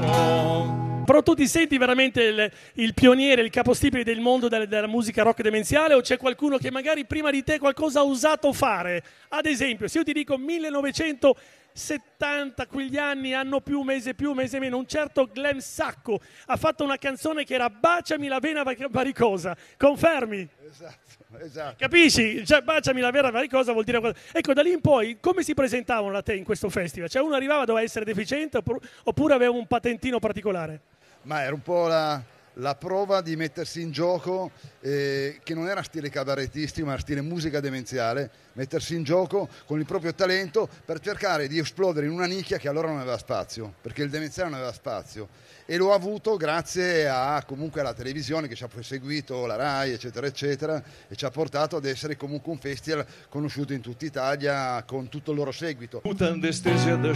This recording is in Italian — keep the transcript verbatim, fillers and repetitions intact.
Però tu ti senti veramente il, il pioniere, il capostipite del mondo della, della musica rock demenziale, o c'è qualcuno che magari prima di te qualcosa ha osato fare? Ad esempio, se io ti dico millenovecentosettanta, quegli anni, anno più, mese più, mese meno, un certo Glenn Sacco ha fatto una canzone che era Baciami la vena varicosa, confermi? Esatto, esatto. Capisci? Cioè, baciami la vera varicosa vuol dire qualcosa. Ecco, da lì in poi, come si presentavano da te in questo festival? Cioè, uno arrivava, doveva essere deficiente oppure aveva un patentino particolare? Ma era un po' la, la prova di mettersi in gioco, eh, che non era stile cabarettistico, ma era stile musica demenziale, mettersi in gioco con il proprio talento per cercare di esplodere in una nicchia che allora non aveva spazio, perché il demenziale non aveva spazio. E l'ho avuto grazie a comunque alla televisione che ci ha poi seguito, la Rai, eccetera, eccetera, e ci ha portato ad essere comunque un festival conosciuto in tutta Italia con tutto il loro seguito. Puta anestesia da